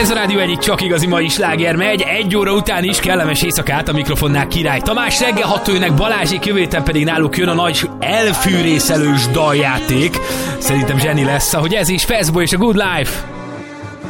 Ez a Rádió egyik csak igazi mai sláger megy. 1 óra után is kellemes éjszakát, a mikrofonnál Király Tamás. Reggel 6 jönnek Balázsék, jövő héten pedig náluk jön a nagy elfűrészelős daljáték. Szerintem zseni lesz, ahogy ez is Fezbo és a Good Life.